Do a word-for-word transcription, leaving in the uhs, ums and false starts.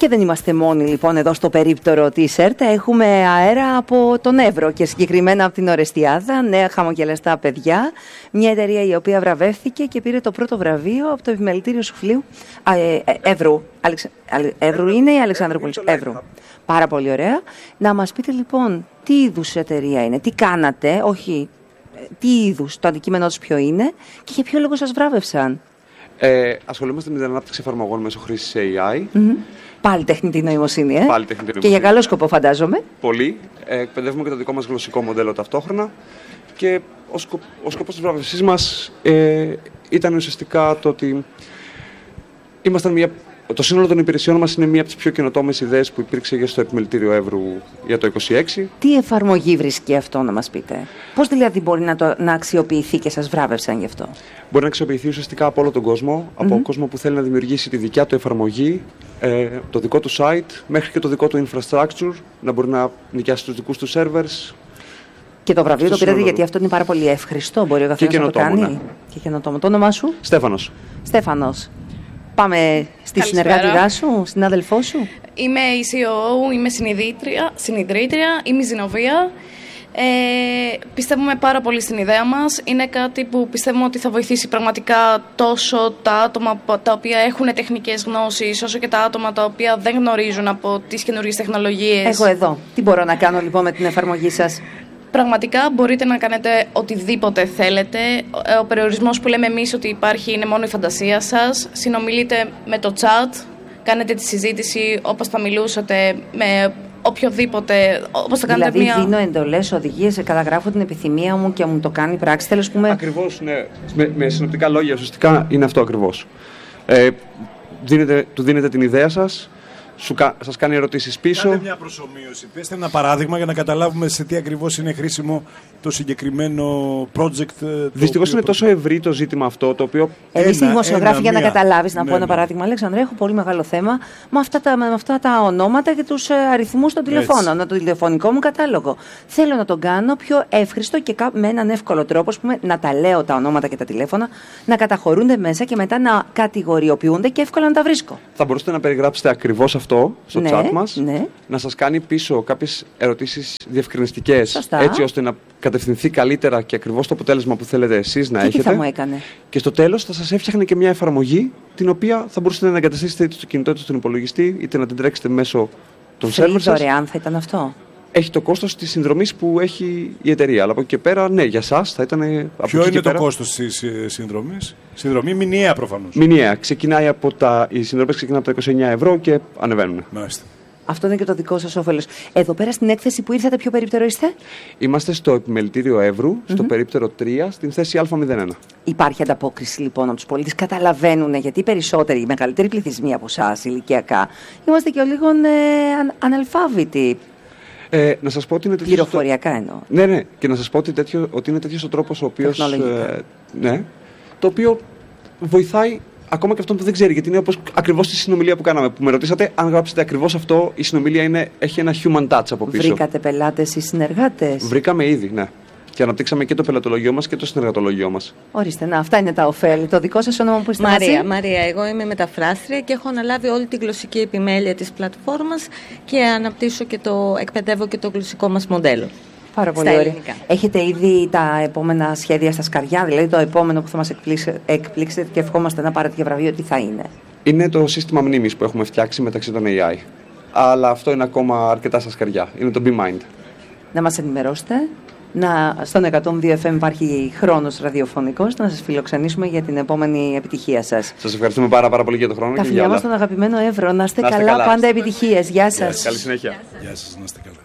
Και δεν είμαστε μόνοι λοιπόν εδώ στο περίπτερο της ΕΡΤ. Έχουμε αέρα από τον Εύρο και συγκεκριμένα από την Ορεστιάδα. Νέα χαμογελαστά παιδιά. Μια εταιρεία η οποία βραβεύθηκε και πήρε το πρώτο βραβείο από το Επιμελητήριο Σουφλίου ε, ε, Εύρου. Αλεξ... Εύρου είναι ή Αλεξανδρούπολης? Εύρου. Πάρα πολύ ωραία. Να μας πείτε λοιπόν τι είδους εταιρεία είναι, τι κάνατε, όχι τι είδους, το αντικείμενό τους ποιο είναι και για ποιο λόγο σας βράβευσαν. Ε, ασχολούμαστε με την ανάπτυξη εφαρμογών μέσω χρήσης έι άι. Mm-hmm. Πάλι τεχνητή νοημοσύνη, ε? Πάλι τεχνητή νοημοσύνη. Και για καλό σκοπό, φαντάζομαι. Πολύ. Ε, εκπαιδεύουμε και το δικό μας γλωσσικό μοντέλο ταυτόχρονα. Και ο, σκο, ο σκοπός της βράβευσής μας ε, ήταν ουσιαστικά το ότι ήμασταν μια. Το σύνολο των υπηρεσιών μας είναι μία από τις πιο καινοτόμες ιδέες που υπήρξε για στο Επιμελητήριο Εύρου για το είκοσι έξι. Τι εφαρμογή βρίσκει αυτό, να μας πείτε? Πώς δηλαδή μπορεί να, το, να αξιοποιηθεί και σας βράβευσαν γι' αυτό? Μπορεί να αξιοποιηθεί ουσιαστικά από όλο τον κόσμο, mm-hmm. από κόσμο που θέλει να δημιουργήσει τη δικιά του εφαρμογή, ε, το δικό του site, μέχρι και το δικό του infrastructure, να μπορεί να νοικιάσει τους δικούς του servers. Και το βραβείο το πήρατε γιατί αυτό είναι πάρα πολύ εύχριστο, μπορεί ο καθένας να το κάνει. Ναι. Και καινοτόμο. Το όνομά σου? Στέφανος. Στέφανος. Πάμε στη συνεργάτηρά σου, στην αδελφό σου. Είμαι η σι ο ο, είμαι συνειδητρία, είμαι η Ζηνοβία. Ε, πιστεύουμε πάρα πολύ στην ιδέα μας. Είναι κάτι που πιστεύουμε ότι θα βοηθήσει πραγματικά τόσο τα άτομα τα οποία έχουν τεχνικές γνώσεις, όσο και τα άτομα τα οποία δεν γνωρίζουν από τις καινούργιες τεχνολογίες. Εγώ εδώ. Τι μπορώ να κάνω λοιπόν με την εφαρμογή σας? Πραγματικά μπορείτε να κάνετε οτιδήποτε θέλετε. Ο περιορισμός που λέμε εμείς ότι υπάρχει είναι μόνο η φαντασία σας. Συνομιλείτε με το chat, κάνετε τη συζήτηση όπως θα μιλούσατε με οποιοδήποτε, όπως θα κάνετε δηλαδή, μια... Δηλαδή δίνω εντολές, οδηγίες, καταγράφω την επιθυμία μου και μου το κάνει πράξη. Τέλος πούμε... Ακριβώς, ναι. Με, με συνοπτικά λόγια, ουσιαστικά είναι αυτό ακριβώς. Ε, δίνετε, του δίνετε την ιδέα σας, Σου, σας κάνει ερωτήσεις πίσω. Κάντε μια προσομοίωση. Πέστε ένα παράδειγμα για να καταλάβουμε σε τι ακριβώς είναι χρήσιμο το συγκεκριμένο project. Δυστυχώς είναι τόσο ευρύ το ζήτημα αυτό, το οποίο... Εμείς οι δημοσιογράφοι, για να μία. καταλάβεις, να ναι, πω ένα ναι. παράδειγμα, Αλέξανδρα, έχω πολύ μεγάλο θέμα με αυτά τα, με αυτά τα ονόματα και τους ε, αριθμούς των τηλεφώνων, το τηλεφωνικό μου κατάλογο. Θέλω να τον κάνω πιο εύχριστο και με έναν εύκολο τρόπο, πούμε, να τα λέω τα ονόματα και τα τηλέφωνα, να καταχωρούνται μέσα και μετά να κατηγοριοποιούνται και εύκολα να τα βρίσκω. Θα μπορούσατε να περιγράψετε ακριβώς αυτό στο ναι, chat μας, ναι. να σας κάνει πίσω κάποιες ερωτήσεις διευκρινιστικές, Σωστά. έτσι ώστε να κατευθυνθεί καλύτερα και ακριβώς το αποτέλεσμα που θέλετε εσείς να και έχετε. Τι θα μου έκανε? Και στο τέλος θα σας έφτιαχνε και μια εφαρμογή την οποία θα μπορούσατε να εγκαταστήσετε είτε στο κινητό είτε στον υπολογιστή, είτε να την τρέξετε μέσω των servers σας. Δωρεάν θα ήταν αυτό? Έχει το κόστος της συνδρομής που έχει η εταιρεία. Αλλά από εκεί και πέρα, ναι, για σας θα ήταν. Από Ποιο εκεί είναι και το πέρα... κόστος της συνδρομής? Συνδρομή μηνιαία προφανώς. Μηνιαία. Ξεκινάει από τα... Οι συνδρομές ξεκινάνε από τα είκοσι εννέα ευρώ και ανεβαίνουν. Μάλιστα. Αυτό είναι και το δικό σας όφελος. Εδώ πέρα στην έκθεση που ήρθατε, ποιο περίπτερο είστε? Είμαστε στο Επιμελητήριο Εύρου, στο mm-hmm. περίπτερο τρία, στην θέση Α μηδέν ένα. Υπάρχει ανταπόκριση λοιπόν από τους πολίτες, καταλαβαίνουν, γιατί οι περισσότεροι, οι μεγαλύτεροι πληθυσμοί από εσάς ηλικιακά, είμαστε και ο λίγο ε, αν, αναλφάβητοι. Ε, να σας πω ότι είναι τέτοιο. Πληροφοριακά εννοώ. Ναι, ναι. Και να σας πω ότι, τέτοιο, ότι είναι τέτοιος ο τρόπος ο οποίος. Ε, ναι. Το οποίο βοηθάει ακόμα και αυτόν που δεν ξέρει, γιατί είναι όπως ακριβώς τη συνομιλία που κάναμε. Που με ρωτήσατε, αν γράψετε ακριβώς αυτό, η συνομιλία είναι, έχει ένα human touch από πίσω. Βρήκατε πελάτες ή συνεργάτες? Βρήκαμε ήδη, ναι. Και αναπτύξαμε και το πελατολογιό μας και το συνεργατολογιό μας. Ορίστε, να, αυτά είναι τα ωφέλη. Το δικό σας όνομα που είστε? Μαρία, μαζί? Μαρία, εγώ είμαι μεταφράστρια και έχω αναλάβει όλη τη γλωσσική επιμέλεια της πλατφόρμας και αναπτύσσω και το, εκπαιδεύω και το γλωσσικό μας μοντέλο. Πάρα πολύ ωραία. Έχετε ήδη τα επόμενα σχέδια στα σκαριά, δηλαδή το επόμενο που θα μας εκπλήξετε και ευχόμαστε να πάρετε και βραβείο, τι θα είναι? Είναι το σύστημα μνήμης που έχουμε φτιάξει μεταξύ των έι άι. Αλλά αυτό είναι ακόμα αρκετά στα σκαριά. Είναι το BeMind. Να μας ενημερώσετε. Να, στον εκατόν δύο εφ εμ υπάρχει χρόνος ραδιοφωνικός να σας φιλοξενήσουμε για την επόμενη επιτυχία σας. Σας ευχαριστούμε πάρα, πάρα πολύ για τον χρόνο. Τα φιλιά μας στον αγαπημένο Εύρο. Να είστε, να είστε καλά, καλά, πάντα επιτυχίες. Γεια σας. Καλή συνέχεια. Γεια σας, να είστε καλά.